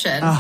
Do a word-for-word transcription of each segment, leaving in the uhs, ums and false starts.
section uh,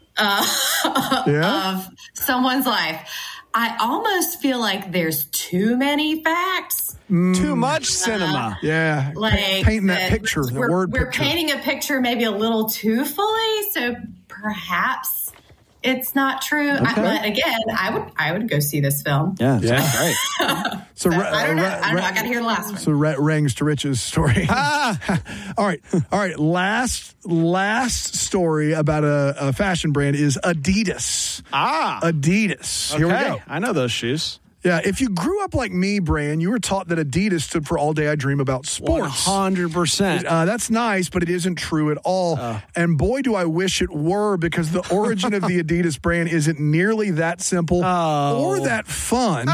uh, yeah. of someone's life, I almost feel like there's too many facts. Mm. Too much cinema. Uh, yeah. Like painting that, that picture, the we're, word We're picture. painting a picture maybe a little too fully, so perhaps it's not true. Okay. I, but again, I would I would go see this film. Yeah, yeah. Great. So, so ra- I don't know. ra- I don't know. I got to hear the last one. So ra- Rangs to Riches story. Ah. All right. All right. Last last story about a, a fashion brand is Adidas. Ah. Adidas. Here okay. we go. I know those shoes. Yeah, if you grew up like me, Bran, you were taught that Adidas stood for All Day I Dream About Sports. one hundred percent. Uh, that's nice, but it isn't true at all. Uh. And boy, do I wish it were, because the origin of the Adidas brand isn't nearly that simple Oh. or that fun.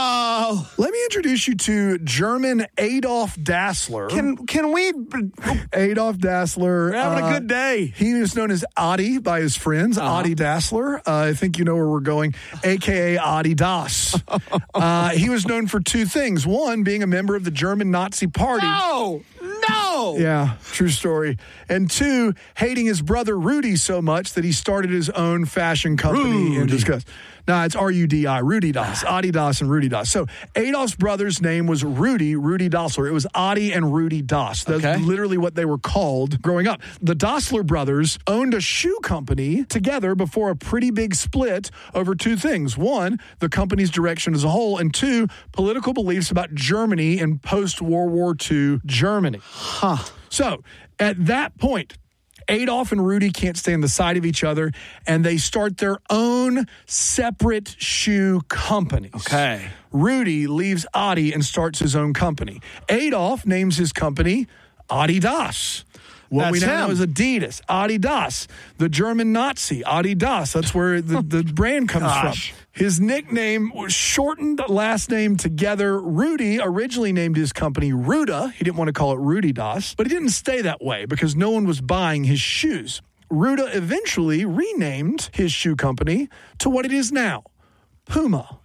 Oh. Let me introduce you to German Adolf Dassler. Can can we? Adolf Dassler. We're having uh, a good day. He was known as Adi by his friends, Uh-huh. Adi Dassler. Uh, I think you know where we're going, a k a. Adi Das. uh, he was known for two things. One, being a member of the German Nazi Party. No, no. Yeah, true story. And two, hating his brother Rudy so much that he started his own fashion company in Rudy. disgust. No, it's R U D I, Rudy Das, Adi Das and Rudy Das. So Adolf's brother's name was Rudy, Rudy Dassler. It was Adi and Rudy Das. That's Okay. literally what they were called growing up. The Dassler brothers owned a shoe company together before a pretty big split over two things. One, the company's direction as a whole, and two, political beliefs about Germany in post-World War Two Germany. Huh. So at that point, Adolf and Rudy can't stand the sight of each other, and they start their own separate shoe companies. Okay. Rudy leaves Adi and starts his own company. Adolf names his company Adidas. What That's we now him. know is Adidas, Adidas, the German Nazi, Adidas. That's where the, the brand comes Gosh. from. His nickname was shortened last name together. Rudy originally named his company Ruda. He didn't want to call it Rudy Das, but it didn't stay that way because no one was buying his shoes. Ruda eventually renamed his shoe company to what it is now, Puma.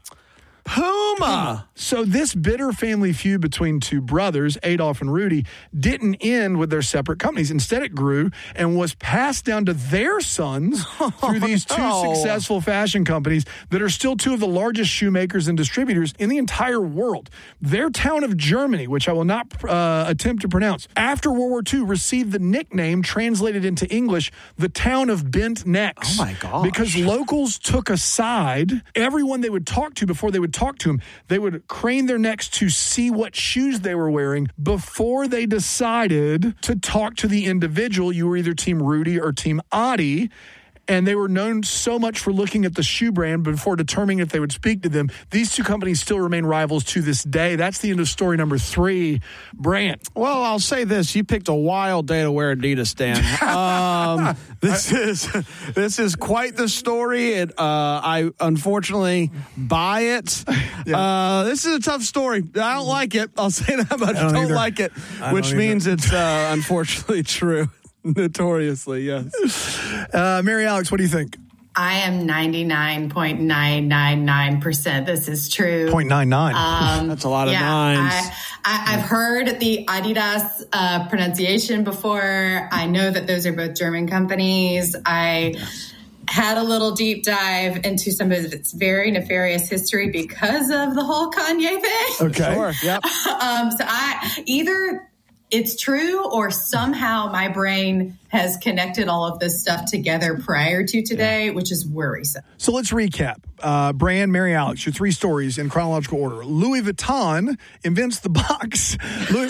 Puma. So this bitter family feud between two brothers, Adolf and Rudy, didn't end with their separate companies. Instead, it grew and was passed down to their sons through these two no. successful fashion companies that are still two of the largest shoemakers and distributors in the entire world. Their town of Germany, which I will not uh, attempt to pronounce, after World War Two received the nickname, translated into English, the town of bent necks. Oh, my gosh. Because locals took a side. Everyone they would talk to before they would talk to him, they would crane their necks to see what shoes they were wearing before they decided to talk to the individual. You were either Team Rudy or Team Adi. And they were known so much for looking at the shoe brand before determining if they would speak to them. These two companies still remain rivals to this day. That's the end of story number three. Brand. Well, I'll say this: you picked a wild day to wear Adidas, Dan. Um, this is this is quite the story. It, uh, I unfortunately buy it. Yeah. Uh, this is a tough story. I don't like it. I'll say that much. I don't don't either. like it, I which don't means it's uh, unfortunately true. Notoriously, yes. Uh, Mary Alex, what do you think? I am ninety-nine point nine nine nine percent this is true. point nine nine. Um, That's a lot of yeah, nines. I, I, I've heard the Adidas uh, pronunciation before. I know that those are both German companies. I had a little deep dive into some of its very nefarious history because of the whole Kanye thing. Okay. Sure. Yep. Um, so I either it's true or somehow my brain has connected all of this stuff together prior to today, which is worrisome. So let's recap. Uh, Brand, Mary Alex, your three stories in chronological order. Louis Vuitton invents the box. Louis,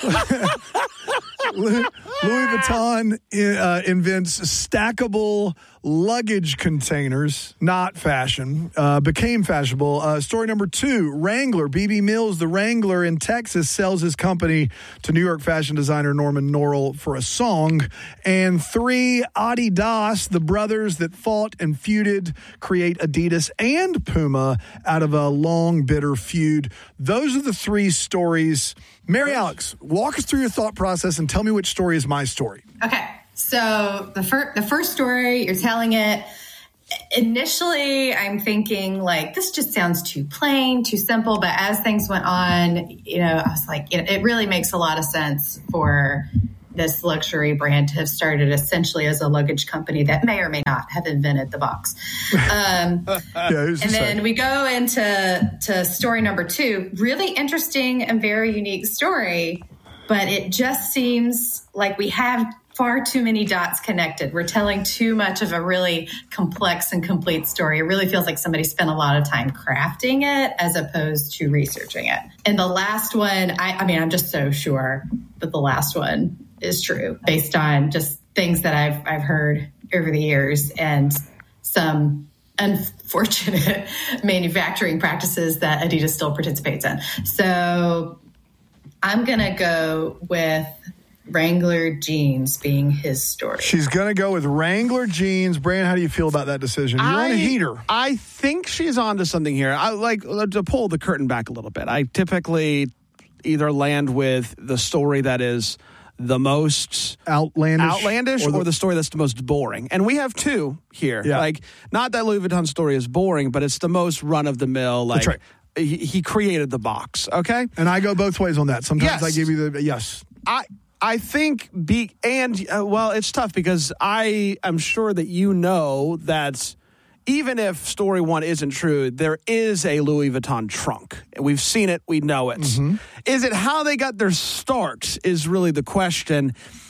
Louis, Louis Vuitton uh, invents stackable luggage containers, not fashion, uh, became fashionable. Uh, story number two, Wrangler, B B Mills, the Wrangler in Texas, sells his company to New York fashion designer Norman Norrell for a song. And three, Adidas, the brothers that fought and feuded, create Adidas and Puma out of a long, bitter feud. Those are the three stories. Mary Alex, walk us through your thought process and tell me which story is my story. Okay. So the first, the first story, you're telling it. Initially, I'm thinking like, this just sounds too plain, too simple. But as things went on, you know, I was like, it, it really makes a lot of sense for this luxury brand to have started essentially as a luggage company that may or may not have invented the box. Um, yeah, and then we go into to story number two. Really interesting and very unique story, but it just seems like we have far too many dots connected. We're telling too much of a really complex and complete story. It really feels like somebody spent a lot of time crafting it as opposed to researching it. And the last one, I, I mean, I'm just so sure that the last one is true based on just things that I've I've heard over the years and some unfortunate manufacturing practices that Adidas still participates in. So I'm going to go with Wrangler jeans being his story. She's going to go with Wrangler jeans. Brand, how do you feel about that decision? You're I, on a heater. I think she's onto something here. I like to pull the curtain back a little bit. I typically either land with the story that is the most outlandish, outlandish or the, or the story that's the most boring. And we have two here. Yeah. Like, not that Louis Vuitton story is boring, but it's the most run-of-the-mill. Like, that's right. he, he created the box, okay? And I go both ways on that. Sometimes yes. I give you the, yes. I... I think be and uh, well, it's tough because I am sure that you know that even if story one isn't true, there is a Louis Vuitton trunk. We've seen it, we know it. Mm-hmm. Is it how they got their start is really the question.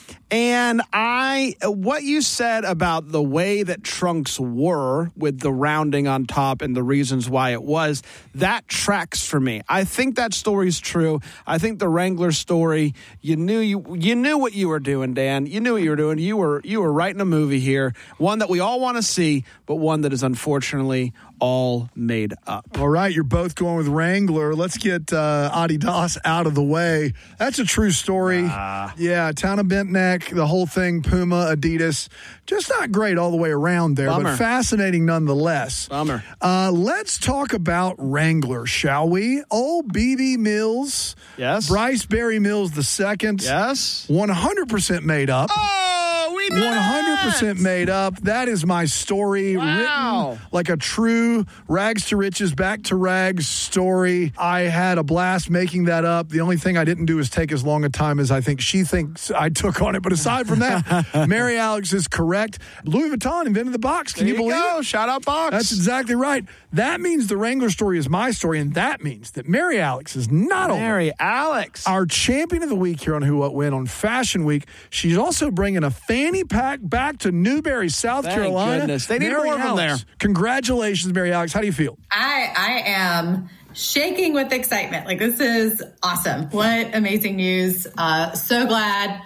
And I, what you said about the way that trunks were with the rounding on top and the reasons why it was, that tracks for me. I think that story's true. I think the Wrangler story, you knew you you knew what you were doing, Dan. You knew what you were doing. You were you were writing a movie here, one that we all want to see, but one that is unfortunately all made up. All right, you're both going with Wrangler. Let's get uh, Adidas out of the way. That's a true story. Uh, yeah, town of Bent Neck, the whole thing, Puma, Adidas. Just not great all the way around there, Bummer. but fascinating nonetheless. Bummer. Uh, let's talk about Wrangler, shall we? Old B B Mills. Yes. Bryce Barry Mills the second. Yes. one hundred percent made up. Oh, we did one hundred percent made up. That is my story. Wow. Written like a true rags to riches, back to rags story. I had a blast making that up. The only thing I didn't do is take as long a time as I think she thinks I took on it. But aside from that, Mary Alex is correct. Louis Vuitton invented the box. Can there you, you believe go. it? Shout out box. That's exactly right. That means the Wrangler story is my story, and that means that Mary Alex is not only Mary Alex, our champion of the week here on Who What When on Fashion Week. She's also bringing a fanny pack back to Newberry, South Thank Carolina. Goodness. They need Mary more of them Alex, there. Congratulations, Mary Alex. How do you feel? I I am shaking with excitement. Like, this is awesome. What amazing news. Uh, so glad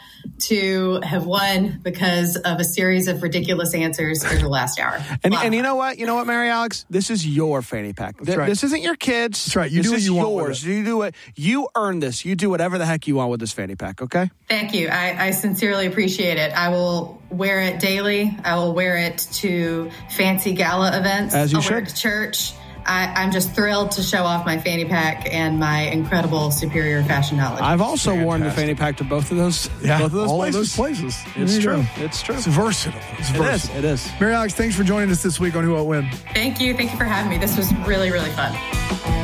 to have won because of a series of ridiculous answers over the last hour. And, wow. and you know what? You know what, Mary Alex? This is your fanny pack. Th- right. This isn't your kids. That's right. You this do what is you yours. want with it. You do it. You earn this. You do whatever the heck you want with this fanny pack, okay? Thank you. I, I sincerely appreciate it. I will wear it daily. I will wear it to fancy gala events. As you I'll should. wear it to church. I, I'm just thrilled to show off my fanny pack and my incredible superior fashion knowledge. I've also Fantastic. worn the fanny pack to both of those, Yeah, both of those all places. of those places. It's There you true. go. It's true. It's versatile. It's It is. versatile. It is. Mary Alex, thanks for joining us this week on Who What When. Thank you. Thank you for having me. This was really, really fun.